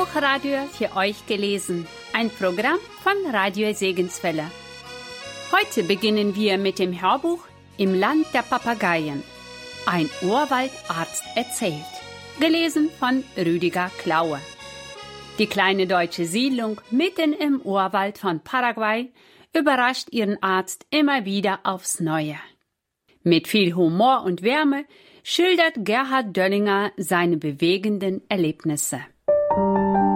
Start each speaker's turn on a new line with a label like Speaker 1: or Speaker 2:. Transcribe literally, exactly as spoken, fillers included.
Speaker 1: Hörbuchradio für euch gelesen. Ein Programm von Radio Segenswelle. Heute beginnen wir mit dem Hörbuch Im Land der Papageien. Ein Urwaldarzt erzählt. Gelesen von Rüdiger Klaue. Die kleine deutsche Siedlung mitten im Urwald von Paraguay überrascht ihren Arzt immer wieder aufs Neue. Mit viel Humor und Wärme schildert Gerhard Döllinger seine bewegenden Erlebnisse.